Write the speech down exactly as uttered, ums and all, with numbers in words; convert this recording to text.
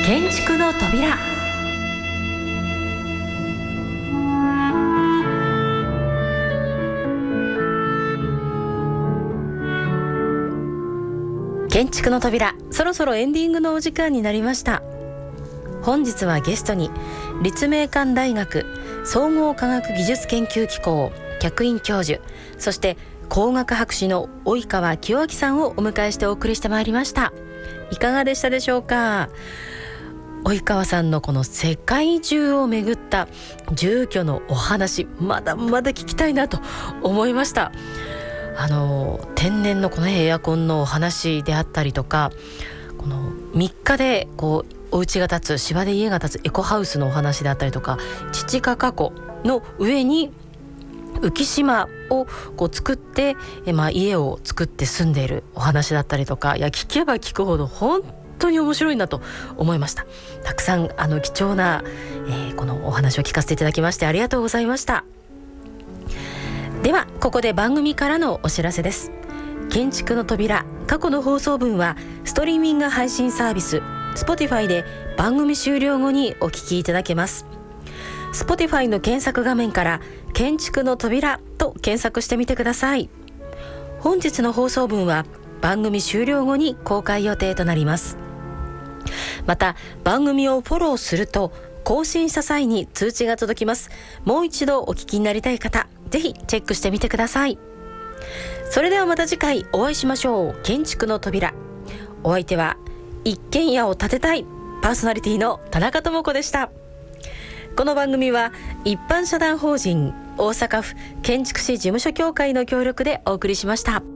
建築の扉。建築の扉、そろそろエンディングのお時間になりました。本日はゲストに立命館大学総合科学技術研究機構客員教授、そして工学博士の及川清明さんをお迎えしてお送りしてまいりました。いかがでしたでしょうか。及川さんのこの世界中を巡った住居のお話、まだまだ聞きたいなと思いました。あの天然のこのエアコンのお話であったりとか、このみっかでこうお家が建つ、芝で家が建つエコハウスのお話であったりとか、父かか湖の上に浮島をこう作ってえ、まあ、家を作って住んでいるお話だったりとか、いや聞けば聞くほど本当に面白いなと思いました。たくさんあの貴重な、えー、このお話を聞かせていただきましてありがとうございました。ではここで番組からのお知らせです。建築の扉、過去の放送分はストリーミング配信サービス Spotify で番組終了後にお聞きいただけます。 Spotify の検索画面から建築の扉と検索してみてください。本日の放送分は番組終了後に公開予定となります。また番組をフォローすると更新した際に通知が届きます。もう一度お聞きになりたい方、ぜひチェックしてみてください。それではまた次回お会いしましょう。建築の扉、お相手は一軒家を建てたいパーソナリティの田中智子でした。この番組は一般社団法人大阪府建築士事務所協会の協力でお送りしました。